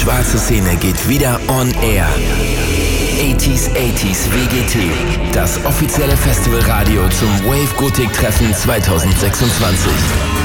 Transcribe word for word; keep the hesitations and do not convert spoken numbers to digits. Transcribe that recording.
schwarze Szene geht wieder on air. achtziger achtziger W G T, das offizielle Festivalradio zum Wave Gothic Treffen zwanzig sechsundzwanzig.